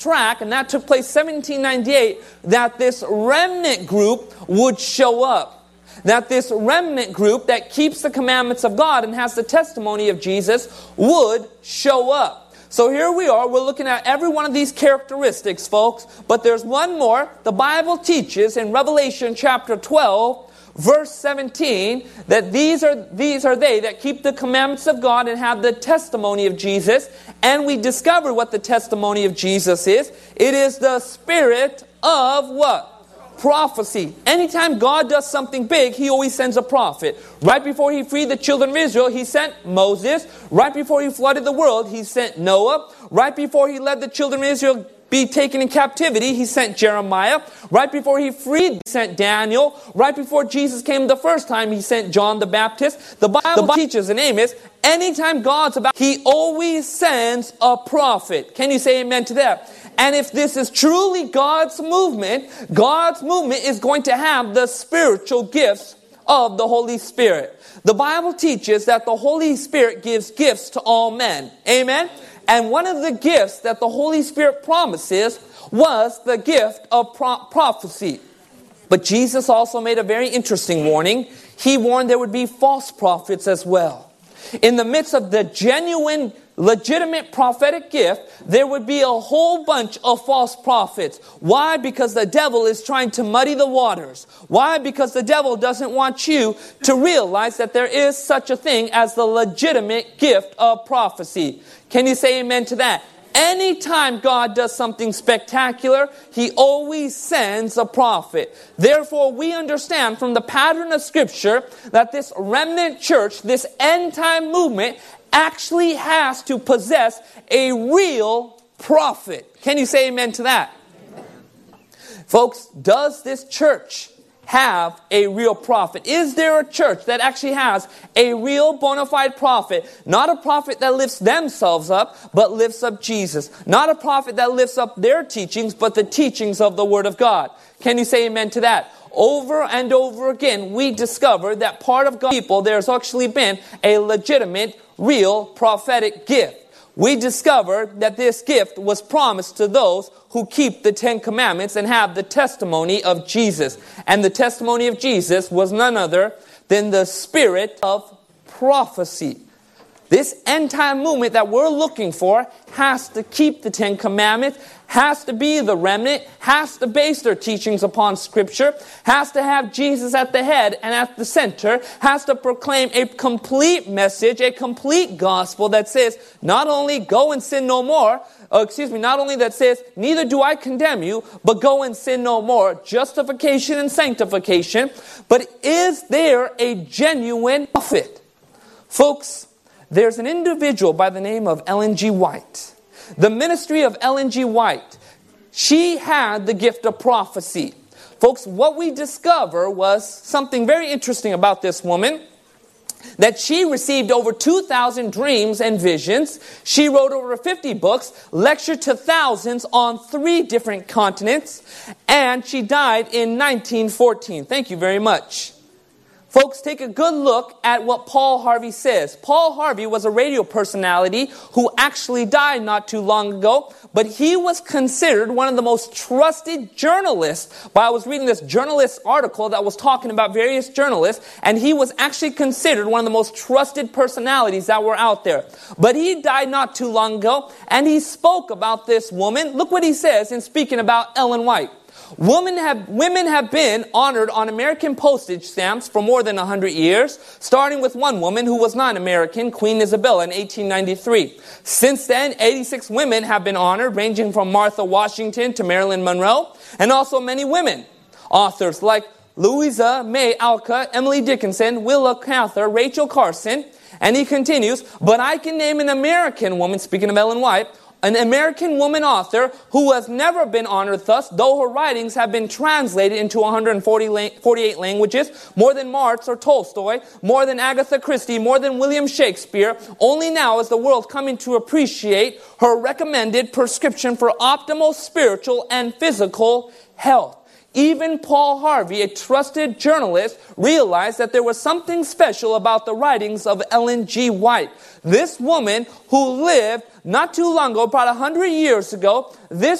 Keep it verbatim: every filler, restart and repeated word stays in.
track, and that took place seventeen ninety-eight, that this remnant group would show up. That this remnant group that keeps the commandments of God and has the testimony of Jesus would show up. So here we are, we're looking at every one of these characteristics, folks. But there's one more. The Bible teaches in Revelation chapter twelve, verse seventeen, that these are these are they that keep the commandments of God and have the testimony of Jesus. And we discover what the testimony of Jesus is. It is the spirit of what? Prophecy. Anytime God does something big, He always sends a prophet. Right before He freed the children of Israel, He sent Moses. Right before He flooded the world, He sent Noah. Right before He led the children of Israel be taken in captivity, He sent Jeremiah. Right before He freed, He sent Daniel. Right before Jesus came the first time, He sent John the Baptist. The Bible, the Bible teaches in Amos, anytime God's about, He always sends a prophet. Can you say amen to that? And if this is truly God's movement, God's movement is going to have the spiritual gifts of the Holy Spirit. The Bible teaches that the Holy Spirit gives gifts to all men. Amen? And one of the gifts that the Holy Spirit promises was the gift of pro- prophecy. But Jesus also made a very interesting warning. He warned there would be false prophets as well. In the midst of the genuine, legitimate prophetic gift, there would be a whole bunch of false prophets. Why? Because the devil is trying to muddy the waters. Why? Because the devil doesn't want you to realize that there is such a thing as the legitimate gift of prophecy. Can you say amen to that? Anytime God does something spectacular, He always sends a prophet. Therefore, we understand from the pattern of Scripture that this remnant church, this end-time movement, actually has to possess a real prophet. Can you say amen to that? Folks, does this church have a real prophet? Is there a church that actually has a real bona fide prophet? Not a prophet that lifts themselves up, but lifts up Jesus. Not a prophet that lifts up their teachings, but the teachings of the Word of God. Can you say amen to that? Over and over again, we discover that part of God's people, there's actually been a legitimate, real prophetic gift. We discover that this gift was promised to those who keep the Ten Commandments and have the testimony of Jesus. And the testimony of Jesus was none other than the spirit of prophecy. This end-time movement that we're looking for has to keep the Ten Commandments, has to be the remnant, has to base their teachings upon Scripture, has to have Jesus at the head and at the center, has to proclaim a complete message, a complete gospel that says, not only go and sin no more, uh, excuse me, not only that says, neither do I condemn you, but go and sin no more, justification and sanctification. But is there a genuine prophet? Folks, there's an individual by the name of Ellen G. White. The ministry of Ellen G. White, she had the gift of prophecy. Folks, what we discover was something very interesting about this woman, that she received over two thousand dreams and visions. She wrote over fifty books, lectured to thousands on three different continents, and she died in nineteen fourteen. Thank you very much. Folks, take a good look at what Paul Harvey says. Paul Harvey was a radio personality who actually died not too long ago, but he was considered one of the most trusted journalists. But I was reading this journalist article that was talking about various journalists, and he was actually considered one of the most trusted personalities that were out there. But he died not too long ago, and he spoke about this woman. Look what he says in speaking about Ellen White. Women have, women have been honored on American postage stamps for more than one hundred years, starting with one woman who was not American, Queen Isabella, in eighteen ninety-three. Since then, eighty-six women have been honored, ranging from Martha Washington to Marilyn Monroe, and also many women authors like Louisa May Alcott, Emily Dickinson, Willa Cather, Rachel Carson. And he continues, but I can name an American woman, speaking of Ellen White, an American woman author who has never been honored thus, though her writings have been translated into one hundred forty-eight languages, more than Marx or Tolstoy, more than Agatha Christie, more than William Shakespeare. Only now is the world coming to appreciate her recommended prescription for optimal spiritual and physical health. Even Paul Harvey, a trusted journalist, realized that there was something special about the writings of Ellen G. White. This woman who lived not too long ago, about one hundred years ago, this